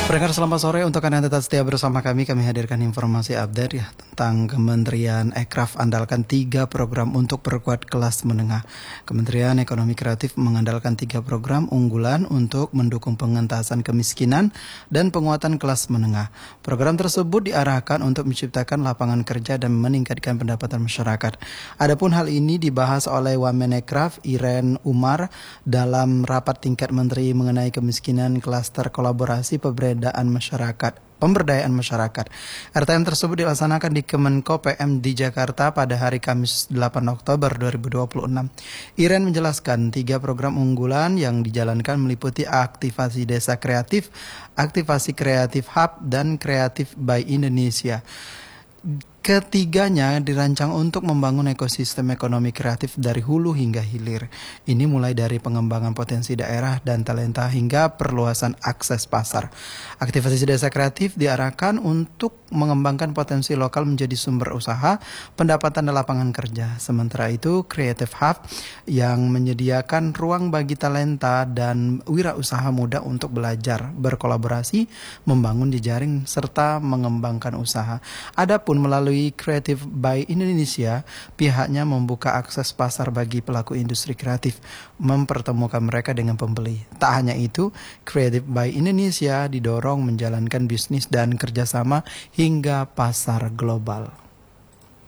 Pendengar selamat sore, untuk Anda tetap setia bersama kami hadirkan informasi update ya tentang Kementerian Ekraf andalkan 3 program untuk perkuat kelas menengah. Kementerian Ekonomi Kreatif mengandalkan 3 program unggulan untuk mendukung pengentasan kemiskinan dan penguatan kelas menengah. Program tersebut diarahkan untuk menciptakan lapangan kerja dan meningkatkan pendapatan masyarakat. Adapun hal ini dibahas oleh Wamenekraf Iren Umar dalam rapat tingkat menteri mengenai kemiskinan klaster kolaborasi pemberdayaan masyarakat. RTM tersebut dilaksanakan di Kemenko PM di Jakarta pada hari Kamis 8 Oktober 2026. Iren menjelaskan 3 program unggulan yang dijalankan meliputi aktivasi desa kreatif, aktivasi kreatif hub, dan kreatif by Indonesia. Ketiganya dirancang untuk membangun ekosistem ekonomi kreatif dari hulu hingga hilir. Ini mulai dari pengembangan potensi daerah dan talenta hingga perluasan akses pasar. Aktivasi desa kreatif diarahkan untuk mengembangkan potensi lokal menjadi sumber usaha, pendapatan dan lapangan kerja. Sementara itu, Creative Hub yang menyediakan ruang bagi talenta dan wirausaha muda untuk belajar, berkolaborasi, membangun jejaring serta mengembangkan usaha. Adapun melalui Creative by Indonesia, pihaknya membuka akses pasar bagi pelaku industri kreatif, mempertemukan mereka dengan pembeli. Tak hanya itu, Creative by Indonesia didorong menjalankan bisnis dan kerjasama hingga pasar global.